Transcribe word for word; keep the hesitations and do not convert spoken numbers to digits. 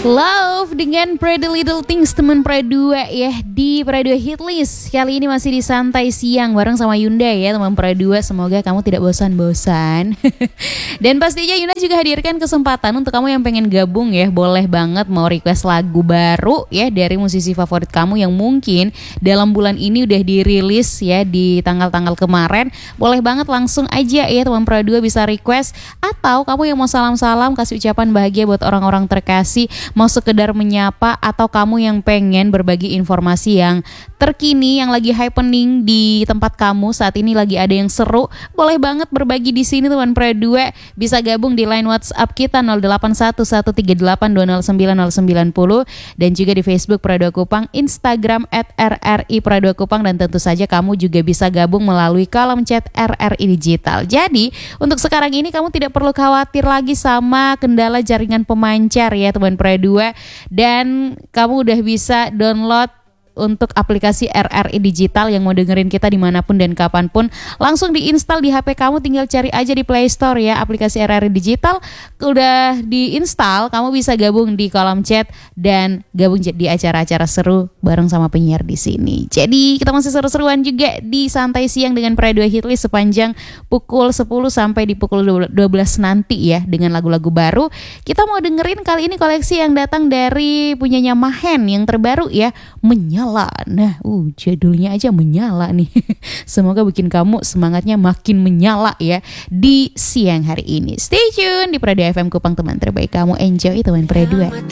Love dengan Pretty Little Things, teman Pradua ya di Pradua Hitlist. Kali ini masih di santai siang bareng sama Yunda ya teman Pradua. Semoga kamu tidak bosan-bosan. Dan pastinya Yunda juga hadirkan kesempatan untuk kamu yang pengen gabung ya. Boleh banget mau request lagu baru ya dari musisi favorit kamu yang mungkin dalam bulan ini udah dirilis ya di tanggal-tanggal kemarin. Boleh banget langsung aja ya teman Pradua bisa request. Atau kamu yang mau salam-salam kasih ucapan bahagia buat orang-orang terkasih, mau sekedar menyapa, atau kamu yang pengen berbagi informasi yang terkini yang lagi happening di tempat kamu saat ini, lagi ada yang seru, boleh banget berbagi di sini teman Pradua. Bisa gabung di line WhatsApp kita nol delapan satu satu tiga delapan dua nol sembilan nol sembilan nol dan juga di Facebook Pradua Kupang, Instagram at r r i Pradua Kupang, dan tentu saja kamu juga bisa gabung melalui kolom chat R R I Digital. Jadi untuk sekarang ini kamu tidak perlu khawatir lagi sama kendala jaringan pemancar ya teman Pradua, dan kamu udah bisa download untuk aplikasi R R I Digital yang mau dengerin kita dimanapun dan kapanpun. Langsung diinstal di H P kamu, tinggal cari aja di Play Store ya aplikasi R R I Digital. Udah diinstal, kamu bisa gabung di kolom chat dan gabung di acara-acara seru bareng sama penyiar di sini. Jadi kita masih seru-seruan juga di santai siang dengan Pradua Hitlist sepanjang pukul sepuluh sampai di pukul dua belas nanti ya dengan lagu-lagu baru. Kita mau dengerin kali ini koleksi yang datang dari punyanya Mahen yang terbaru ya, Menyala. Nah, uh, judulnya aja menyala nih. Semoga bikin kamu semangatnya makin menyala ya di siang hari ini. Stay tune di Pradua F M Kupang, teman terbaik kamu. Enjoy teman Pradua.